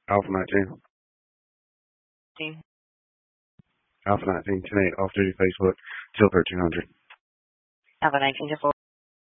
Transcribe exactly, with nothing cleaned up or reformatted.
Alpha nineteen. Team. Alpha nineteen, ten eight, off duty Facebook, till thirteen hundred. Alpha nineteen to four.